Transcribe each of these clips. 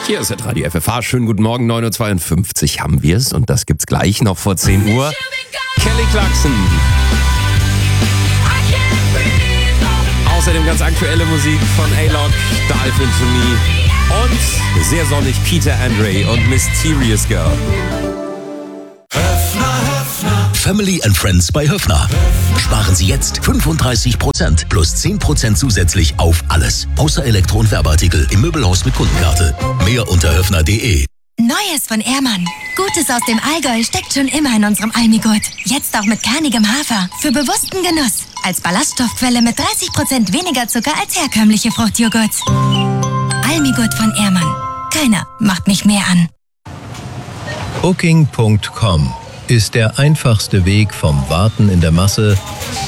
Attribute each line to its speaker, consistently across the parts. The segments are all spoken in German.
Speaker 1: Hier ist das Radio FFH. Schönen guten Morgen, 9.52 Uhr haben wir es und das gibt's gleich noch vor 10 Uhr. Kelly Clarkson. Außerdem ganz aktuelle Musik von A-Lock, Dive Into Me und sehr sonnig Peter Andre und Mysterious Girl.
Speaker 2: Family and Friends bei Höffner. Sparen Sie jetzt 35% plus 10% zusätzlich auf alles. Außer Elektro- und Werbeartikel im Möbelhaus mit Kundenkarte. Mehr unter höffner.de.
Speaker 3: Neues von Ehrmann. Gutes aus dem Allgäu steckt schon immer in unserem Almigurt. Jetzt auch mit kernigem Hafer. Für bewussten Genuss. Als Ballaststoffquelle mit 30% weniger Zucker als herkömmliche Fruchtjoghurts. Almigurt von Ehrmann. Keiner macht mich mehr an.
Speaker 4: Booking.com ist der einfachste Weg vom Warten in der Masse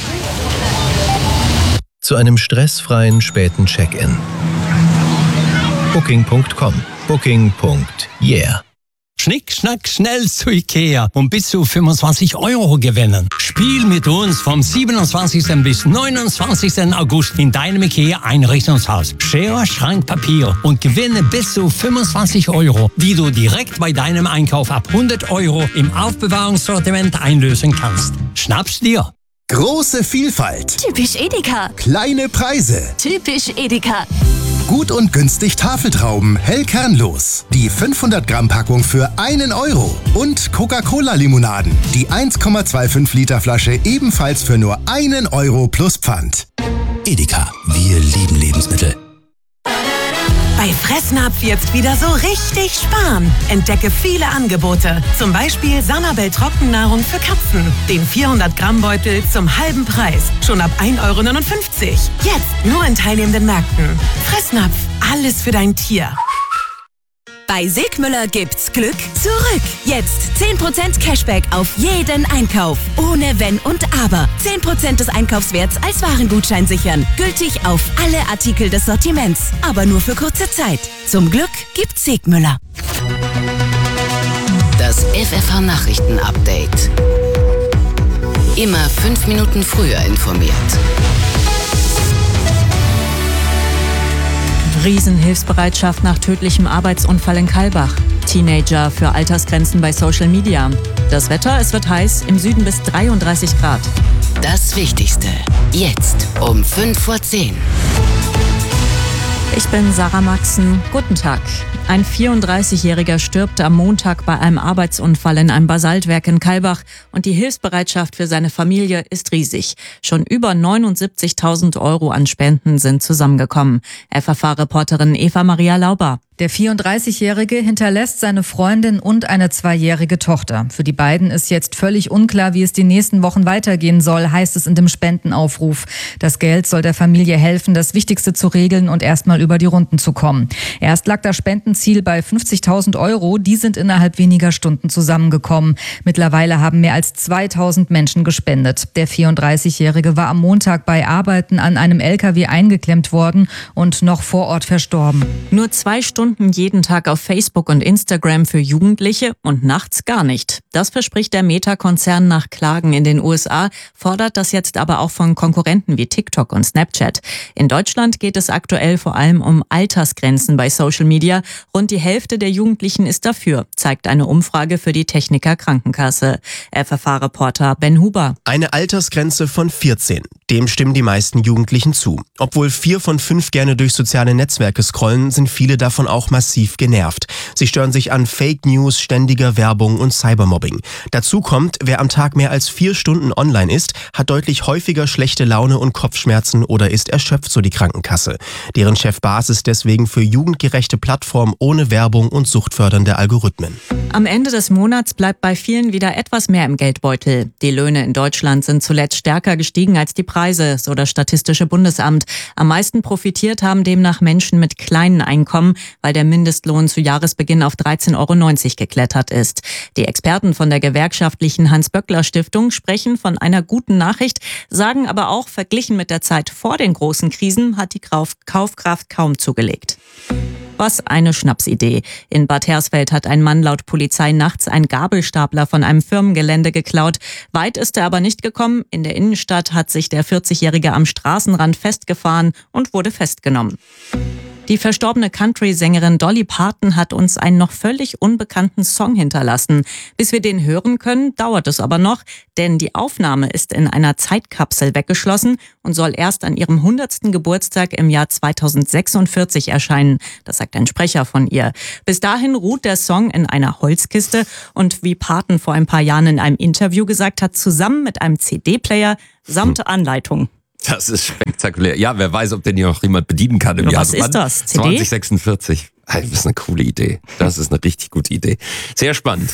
Speaker 4: zu einem stressfreien späten Check-in. Booking.com. Booking.yeah.
Speaker 5: Schnick, schnack, schnell zu Ikea und bis zu 25 € gewinnen. Spiel mit uns vom 27. bis 29. August in deinem Ikea-Einrichtungshaus. Schere, Schrank, Papier und gewinne bis zu 25 €, die du direkt bei deinem Einkauf ab 100 € im Aufbewahrungssortiment einlösen kannst. Schnapp's dir!
Speaker 6: Große Vielfalt.
Speaker 3: Typisch Edeka.
Speaker 6: Kleine Preise.
Speaker 3: Typisch Edeka.
Speaker 6: Gut und günstig Tafeltrauben, hell kernlos. Die 500-Gramm-Packung für 1 €. Und Coca-Cola-Limonaden. Die 1,25 Liter Flasche ebenfalls für nur 1 € plus Pfand.
Speaker 2: Edeka, wir lieben Lebensmittel.
Speaker 7: Bei Fressnapf jetzt wieder so richtig sparen. Entdecke viele Angebote. Zum Beispiel Sanabel Trockennahrung für Katzen. Den 400-Gramm-Beutel zum halben Preis. Schon ab 1,59 €. Jetzt nur in teilnehmenden Märkten. Fressnapf, alles für dein Tier.
Speaker 8: Bei Segmüller gibt's Glück zurück. Jetzt 10% Cashback auf jeden Einkauf. Ohne Wenn und Aber. 10% des Einkaufswerts als Warengutschein sichern. Gültig auf alle Artikel des Sortiments. Aber nur für kurze Zeit. Zum Glück gibt's Segmüller.
Speaker 9: Das FFH Nachrichten-Update. Immer 5 Minuten früher informiert.
Speaker 10: Riesenhilfsbereitschaft nach tödlichem Arbeitsunfall in Kalbach. Teenager für Altersgrenzen bei Social Media. Das Wetter, es wird heiß, im Süden bis 33 Grad.
Speaker 9: Das Wichtigste, jetzt um 5:10 Uhr.
Speaker 10: Ich bin Sarah Maxen. Guten Tag. Ein 34-Jähriger stirbt am Montag bei einem Arbeitsunfall in einem Basaltwerk in Kalbach und die Hilfsbereitschaft für seine Familie ist riesig. Schon über 79.000 € an Spenden sind zusammengekommen. FFH-Reporterin Eva Maria Lauber.
Speaker 11: Der 34-Jährige hinterlässt seine Freundin und eine 2-jährige Tochter. Für die beiden ist jetzt völlig unklar, wie es die nächsten Wochen weitergehen soll, heißt es in dem Spendenaufruf. Das Geld soll der Familie helfen, das Wichtigste zu regeln und erstmal über die Runden zu kommen. Erst lag das Spendenziel bei 50.000 €. Die sind innerhalb weniger Stunden zusammengekommen. Mittlerweile haben mehr als 2.000 Menschen gespendet. Der 34-Jährige war am Montag bei Arbeiten an einem LKW eingeklemmt worden und noch vor Ort verstorben.
Speaker 10: Nur 2 Stunden jeden Tag auf Facebook und Instagram für Jugendliche und nachts gar nicht. Das verspricht der Meta-Konzern nach Klagen in den USA, fordert das jetzt aber auch von Konkurrenten wie TikTok und Snapchat. In Deutschland geht es aktuell vor allem um Altersgrenzen bei Social Media. Rund die Hälfte der Jugendlichen ist dafür, zeigt eine Umfrage für die Techniker Krankenkasse. FFH-Reporter Ben Huber.
Speaker 12: Eine Altersgrenze von 14. Dem stimmen die meisten Jugendlichen zu. Obwohl 4 von 5 gerne durch soziale Netzwerke scrollen, sind viele davon auch massiv genervt. Sie stören sich an Fake News, ständiger Werbung und Cybermobbing. Dazu kommt, wer am Tag mehr als 4 Stunden online ist, hat deutlich häufiger schlechte Laune und Kopfschmerzen oder ist erschöpft, so die Krankenkasse. Deren Chef Baas ist deswegen für jugendgerechte Plattformen ohne Werbung und suchtfördernde Algorithmen.
Speaker 10: Am Ende des Monats bleibt bei vielen wieder etwas mehr im Geldbeutel. Die Löhne in Deutschland sind zuletzt stärker gestiegen als die Preise, so das Statistische Bundesamt. Am meisten profitiert haben demnach Menschen mit kleinen Einkommen, weil der Mindestlohn zu Jahresbeginn auf 13,90 € geklettert ist. Die Experten von der gewerkschaftlichen Hans-Böckler-Stiftung sprechen von einer guten Nachricht, sagen aber auch, verglichen mit der Zeit vor den großen Krisen hat die Kaufkraft kaum zugelegt. Was eine Schnapsidee. In Bad Hersfeld hat ein Mann laut Polizei nachts einen Gabelstapler von einem Firmengelände geklaut. Weit ist er aber nicht gekommen. In der Innenstadt hat sich der 40-Jährige am Straßenrand festgefahren und wurde festgenommen. Die verstorbene Country-Sängerin Dolly Parton hat uns einen noch völlig unbekannten Song hinterlassen. Bis wir den hören können, dauert es aber noch, denn die Aufnahme ist in einer Zeitkapsel weggeschlossen und soll erst an ihrem 100. Geburtstag im Jahr 2046 erscheinen. Das sagt ein Sprecher von ihr. Bis dahin ruht der Song in einer Holzkiste und wie Parton vor ein paar Jahren in einem Interview gesagt hat, zusammen mit einem CD-Player samt Anleitung.
Speaker 1: Das ist spektakulär. Ja, wer weiß, ob denn hier noch jemand bedienen kann im Jahr
Speaker 10: was ist das? CD?
Speaker 1: 2046. Das ist eine coole Idee. Das ist eine richtig gute Idee. Sehr spannend.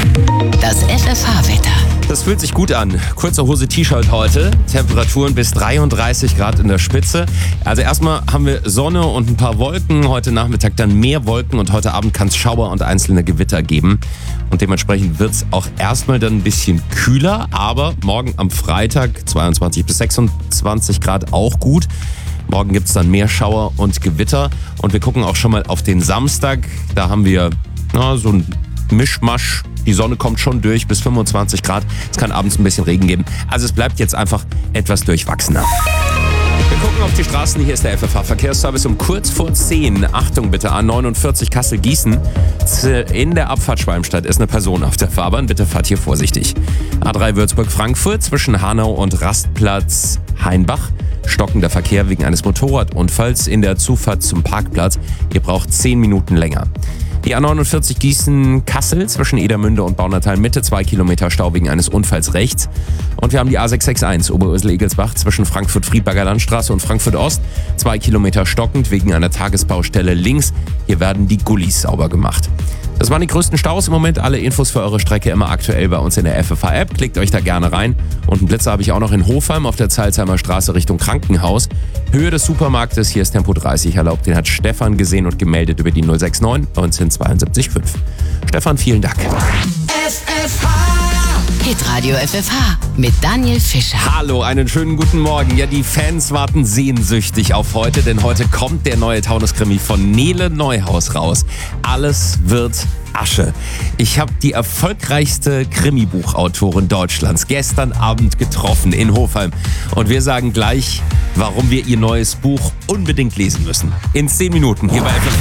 Speaker 9: Das FFH-Wetter.
Speaker 1: Das fühlt sich gut an. Kurze Hose, T-Shirt heute. Temperaturen bis 33 Grad in der Spitze. Also erstmal haben wir Sonne und ein paar Wolken. Heute Nachmittag dann mehr Wolken und heute Abend kann es Schauer und einzelne Gewitter geben. Und dementsprechend wird es auch erstmal dann ein bisschen kühler. Aber morgen am Freitag 22 bis 26 Grad auch gut. Morgen gibt es dann mehr Schauer und Gewitter. Und wir gucken auch schon mal auf den Samstag. Da haben wir so ein Mischmasch. Die Sonne kommt schon durch bis 25 Grad. Es kann abends ein bisschen Regen geben. Also es bleibt jetzt einfach etwas durchwachsener. Wir gucken auf die Straßen. Hier ist der FFH-Verkehrsservice um kurz vor 10. Achtung bitte, A49 Kassel-Gießen. In der Abfahrt Schwalmstadt ist eine Person auf der Fahrbahn. Bitte fahrt hier vorsichtig. A3 Würzburg-Frankfurt zwischen Hanau und Rastplatz Hainbach. Stockender Verkehr wegen eines Motorradunfalls in der Zufahrt zum Parkplatz. Ihr braucht 10 Minuten länger. Die A49 Gießen-Kassel zwischen Edermünde und Baunatal Mitte 2 Kilometer Stau wegen eines Unfalls rechts. Und wir haben die A661 Oberursel-Egelsbach zwischen Frankfurt-Friedberger Landstraße und Frankfurt-Ost. 2 Kilometer stockend wegen einer Tagesbaustelle links. Hier werden die Gullis sauber gemacht. Das waren die größten Staus im Moment. Alle Infos für eure Strecke immer aktuell bei uns in der FFH-App. Klickt euch da gerne rein. Und einen Blitzer habe ich auch noch in Hofheim auf der Zeilsheimer Straße Richtung Krankenhaus. Höhe des Supermarktes, hier ist Tempo 30 erlaubt. Den hat Stefan gesehen und gemeldet über die 069 1972 5. Stefan, vielen Dank.
Speaker 9: Hitradio FFH mit Daniel Fischer.
Speaker 1: Hallo, einen schönen guten Morgen. Ja, die Fans warten sehnsüchtig auf heute, denn heute kommt der neue Taunus-Krimi von Nele Neuhaus raus. Alles wird Asche. Ich habe die erfolgreichste Krimibuchautorin Deutschlands gestern Abend getroffen in Hofheim. Und wir sagen gleich, warum wir ihr neues Buch unbedingt lesen müssen. In 10 Minuten hier bei FFH.